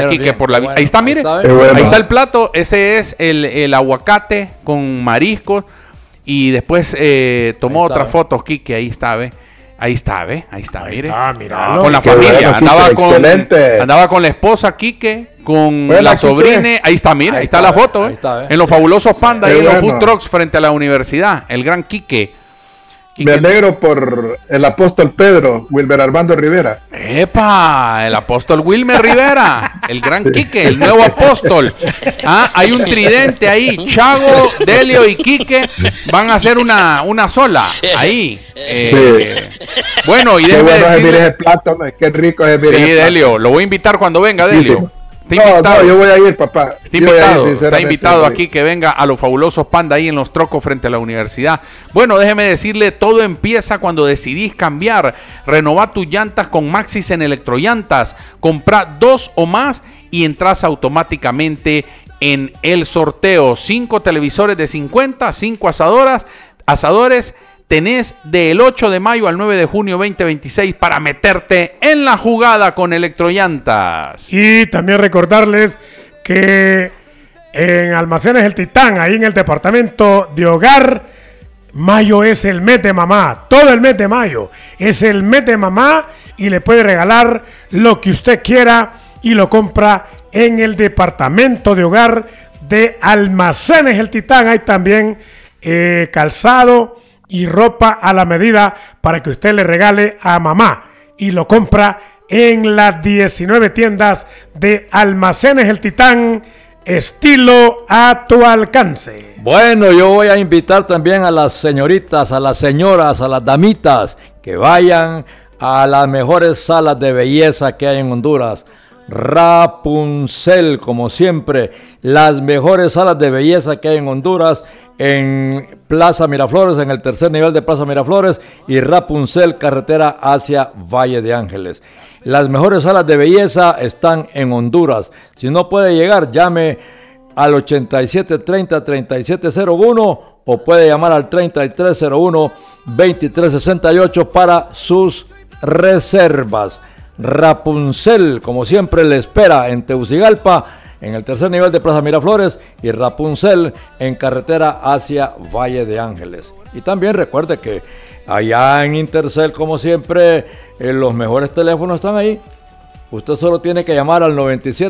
Quique, bien, por la bueno, ahí está, mire. Ahí está el plato. Ese es el aguacate con mariscos. Y después tomó otras fotos, Quique. Ahí está, ¿ve? Ahí está, mire. Míralo. Con la familia. Bueno, Andaba con la esposa, Quique, con la sobrina. Ahí está, mire. Ahí está la foto, ahí está, en los fabulosos Panda, ahí en los bueno. food trucks frente a la universidad. El gran Quique. Me alegro por el apóstol Pedro, Wilber Armando Rivera. ¡Epa! El apóstol Wilmer Rivera, el gran Quique, el nuevo apóstol. Hay un tridente ahí. Chago, Delio y Quique van a hacer una sola. Ahí. Bueno, y Qué déjeme bueno es decirle... el plato, qué rico es Sí, Delio, lo voy a invitar cuando venga, Delio. No, yo voy a ir, papá. Está invitado aquí que venga a los fabulosos Panda ahí en los trocos frente a la universidad. Bueno, déjeme decirle, todo empieza cuando decidís cambiar. Renová tus llantas con Maxis en Electrollantas. Comprá 2 o más y entras automáticamente en el sorteo. 5 televisores de 50, 5 asadores. Tenés del 8 de mayo al 9 de junio 2026 para meterte en la jugada con Electrollantas. Y también recordarles que en Almacenes El Titán, ahí en el departamento de hogar, mayo es el mes de mamá. Todo el mes de mayo es el mes de mamá y le puede regalar lo que usted quiera y lo compra en el departamento de hogar de Almacenes El Titán. Hay también calzado y ropa a la medida para que usted le regale a mamá y lo compra en las 19 tiendas de Almacenes El Titán, estilo a tu alcance. Bueno, yo voy a invitar también a las señoritas, a las señoras, a las damitas que vayan a las mejores salas de belleza que hay en Honduras. Rapunzel, como siempre, las mejores salas de belleza que hay en Honduras, en Plaza Miraflores, en el tercer nivel de Plaza Miraflores, y Rapunzel, carretera hacia Valle de Ángeles. Las mejores salas de belleza están en Honduras. Si no puede llegar, llame al 8730-3701 o puede llamar al 3301-2368 para sus reservas. Rapunzel, como siempre, le espera en Tegucigalpa, en el tercer nivel de Plaza Miraflores, y Rapunzel en carretera hacia Valle de Ángeles. Y también recuerde que allá en Intercel, como siempre, los mejores teléfonos están ahí. Usted solo tiene que llamar al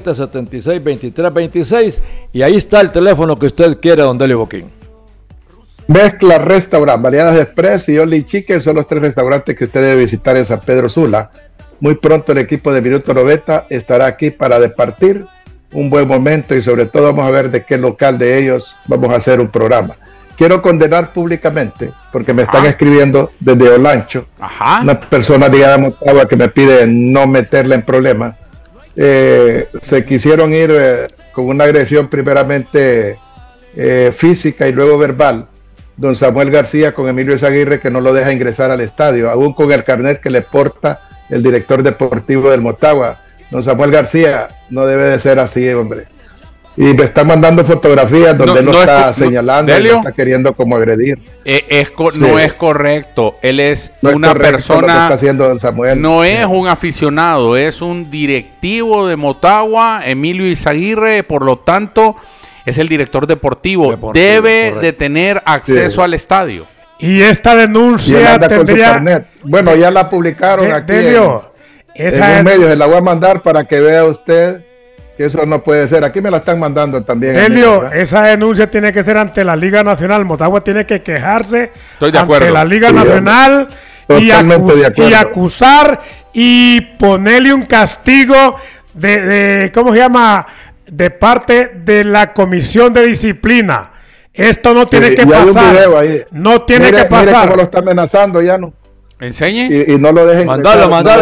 9776-2326 y ahí está el teléfono que usted quiere, don Delio Boquín. Mezcla Restaurant, Baleadas Express y Only Chicken son los 3 restaurantes que usted debe visitar en San Pedro Sula. Muy pronto el equipo de Minuto 90 estará aquí para departir un buen momento y sobre todo vamos a ver de qué local de ellos vamos a hacer un programa. Quiero condenar públicamente, porque me están escribiendo desde Olancho, una persona de Motagua que me pide no meterle en problemas. Se quisieron ir con una agresión primeramente física y luego verbal. Don Samuel García con Emilio Izaguirre, que no lo deja ingresar al estadio, aún con el carnet que le porta el director deportivo del Motagua. Don Samuel García, no debe de ser así, hombre. Y me están mandando fotografías donde él está señalando y lo está queriendo como agredir. No es correcto. Él es una persona. Lo que está haciendo don Samuel. No es un aficionado, es un directivo de Motagua, Emilio Izaguirre, por lo tanto, es el director deportivo. Debe de tener acceso al estadio. Y esta denuncia tendría. Bueno, ya la publicaron aquí. En un medio, se la voy a mandar para que vea usted que eso no puede ser. Aquí me la están mandando también. Delio, esa denuncia tiene que ser ante la Liga Nacional. Motagua tiene que quejarse ante la Liga Nacional y acusar y ponerle un castigo de ¿cómo se llama? De parte de la Comisión de Disciplina. Esto no tiene que pasar. No tiene que pasar. Mire cómo lo está amenazando, ya no. Enseñe. Y no lo dejen. Mandala.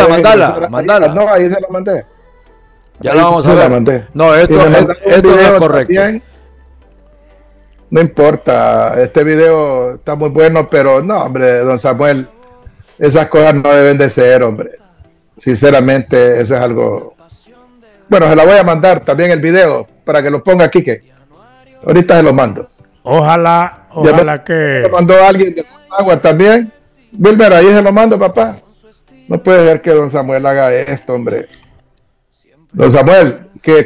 No, ahí se lo mandé. Ya lo vamos a ver. No, esto no es correcto. También. No importa, este video está muy bueno, pero no, hombre, don Samuel, esas cosas no deben de ser, hombre. Sinceramente, eso es algo. Bueno, se la voy a mandar también el video para que lo ponga Quique. Ahorita se lo mando. Ojalá que. Lo mandó alguien de Agua también. Wilmer, ahí se lo mando, papá. No puede ser que don Samuel haga esto, hombre. Don Samuel, que